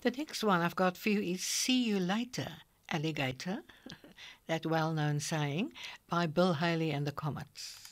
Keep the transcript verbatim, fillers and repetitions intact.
The next one I've got for you is See You Later, Alligator, that well known saying by Bill Haley and the Comets.